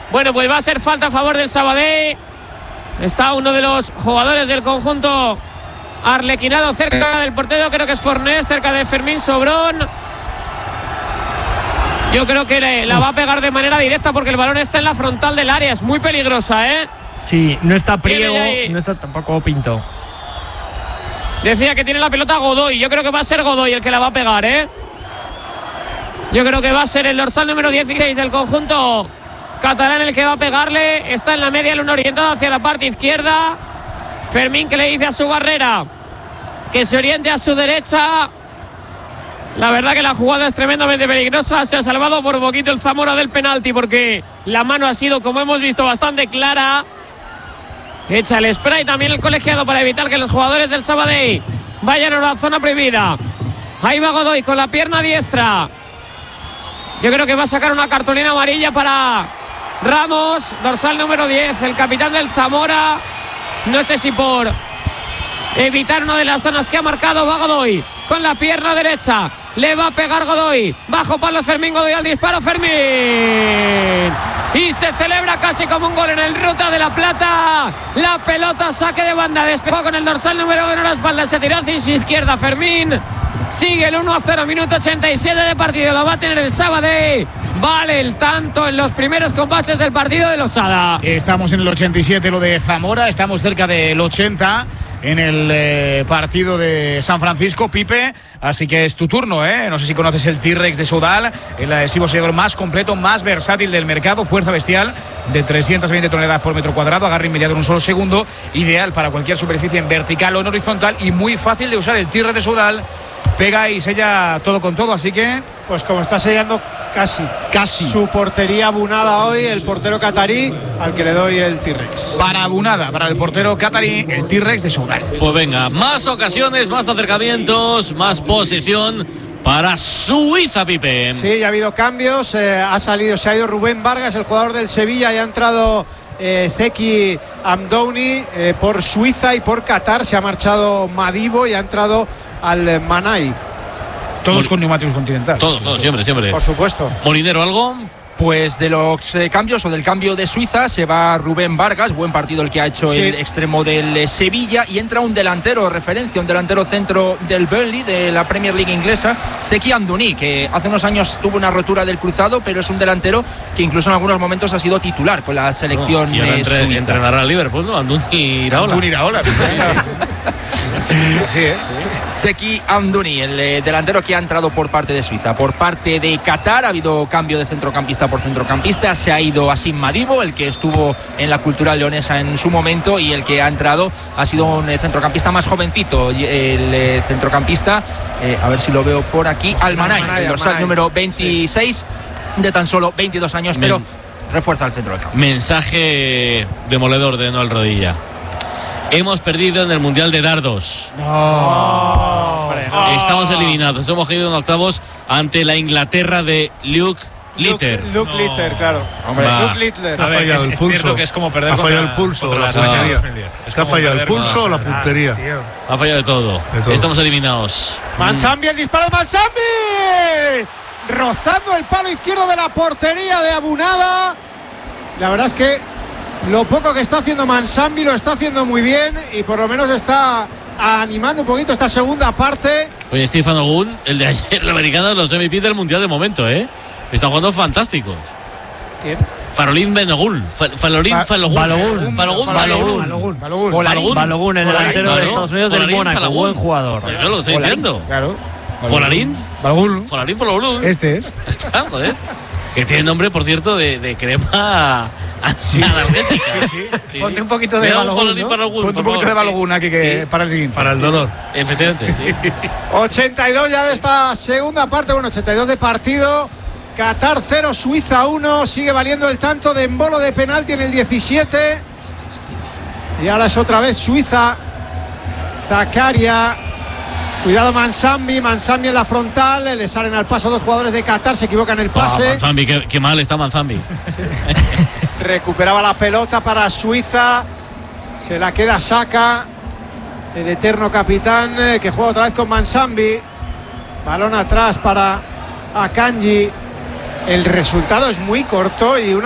Bueno, pues va a ser falta a favor del Sabadell. Está uno de los jugadores del conjunto arlequinado cerca del portero, creo que es Fornés, cerca de Fermín Sobrón. Yo creo que la va a pegar de manera directa porque el balón está en la frontal del área. Es muy peligrosa, ¿eh? Sí, no está Priego, no está tampoco Pinto. Decía que tiene la pelota Godoy. Yo creo que va a ser Godoy el que la va a pegar, ¿eh? Yo creo que va a ser el dorsal número 16 del conjunto catalán el que va a pegarle. Está en la media, el uno orientado hacia la parte izquierda. Fermín que le dice a su Barrera que se oriente a su derecha. La verdad que la jugada es tremendamente peligrosa. Se ha salvado por poquito el Zamora del penalti porque la mano ha sido, como hemos visto, bastante clara. Echa el spray también el colegiado para evitar que los jugadores del Sabadell vayan a la zona prohibida. Ahí va Godoy con la pierna diestra. Yo creo que va a sacar una cartulina amarilla para Ramos, dorsal número 10, el capitán del Zamora. No sé si por evitar una de las zonas que ha marcado. Va Godoy con la pierna derecha. Le va a pegar Godoy. Bajo palo Fermín Godoy al disparo. Fermín. Y se celebra casi como un gol en el Ruta de la Plata. La pelota, saque de banda. Despegó con el dorsal número 1 en la espalda. Se tiró hacia su izquierda Fermín. Sigue el 1-0, minuto 87 de partido. Lo va a tener el Sabadell. Vale el tanto en los primeros compases del partido de Losada. Estamos en el 87, lo de Zamora. Estamos cerca del 80 en el partido de San Francisco, Pipe. Así que es tu turno, ¿eh? No sé si conoces el T-Rex de Sodal, el adhesivo sellador más completo, más versátil del mercado. Fuerza bestial de 320 toneladas por metro cuadrado. Agarre inmediato en un solo segundo. Ideal para cualquier superficie en vertical o en horizontal. Y muy fácil de usar el T-Rex de Sodal. Pega y sella todo con todo, así que... Pues como está sellando casi su portería Abunada hoy, el portero catarí, al que le doy el T-Rex. Para Abunada, para el portero catarí, el T-Rex de Sodal. Pues venga, más ocasiones, más acercamientos, más posesión para Suiza, Pipe. Sí, ya ha habido cambios, se ha ido Rubén Vargas, el jugador del Sevilla, y ha entrado Zeki Amdouni por Suiza, y por Qatar se ha marchado Madibo y ha entrado al Manay. Todos con neumáticos Continental. Todos, siempre. Por supuesto. Molinero, ¿algo? Pues de los cambios o del cambio de Suiza se va Rubén Vargas, buen partido el que ha hecho el extremo del Sevilla, y entra un delantero referencia, un delantero centro del Burnley de la Premier League inglesa, Zeki Amdouni, que hace unos años tuvo una rotura del cruzado, pero es un delantero que incluso en algunos momentos ha sido titular con la selección y ahora Suiza. entrenará al Liverpool, ¿no? Amdouni Iraola. Así es. Zeki Amdouni, el delantero que ha entrado por parte de Suiza. Por parte de Qatar ha habido cambio de centrocampista por centrocampista. Se ha ido Asim Madibo, el que estuvo en la Cultural Leonesa en su momento, y el que ha entrado ha sido un centrocampista más jovencito, el centrocampista, a ver si lo veo por aquí, Almanay, el dorsal número 26, de tan solo 22 años, pero refuerza el centro del campo. Mensaje demoledor de Noel Rodilla. Hemos perdido en el Mundial de Dardos. No. Estamos eliminados. Hemos caído en octavos ante la Inglaterra de Luke Litter. Luke Litter, claro. Hombre, Luke Litter. Ha fallado el pulso. Que es como perder ha fallado el pulso, la puntería. ¿Ha fallado el pulso o la puntería? Ha fallado de todo. Estamos eliminados. Mansambi, el disparo de Mansambi. Rozando el palo izquierdo de la portería de Abunada. La verdad es que lo poco que está haciendo Mansambi lo está haciendo muy bien, y por lo menos está animando un poquito esta segunda parte. Oye, Stefan Ogun, el de ayer, el americano de los MVP del Mundial de momento, ¿eh? Está jugando fantástico. ¿Quién? Farolín Benogun. Balogun, el delantero de Estados Unidos del Mónaco, buen jugador. Yo lo estoy diciendo. Claro. Folarín Balogun. Este es. Está, joder. Que tiene nombre, por cierto, de crema analgésica. Sí. Ponte un poquito de Balogun, ¿no? Ponte un poquito de Balogun aquí para el siguiente. Para el dolor. Efectivamente, sí. 82 ya de esta segunda parte, 82 de partido. Qatar 0, Suiza 1. Sigue valiendo el tanto de Embolo de penalti en el 17. Y ahora es otra vez Suiza. Zakaria. Cuidado Mansambi en la frontal. Le salen al paso dos jugadores de Qatar. Se equivoca en el pase. Manzambi, qué mal está Manzambi. Recuperaba la pelota para Suiza. Se la queda Saka, el eterno capitán, que juega otra vez con Mansambi. Balón atrás para Akanji. El resultado es muy corto y una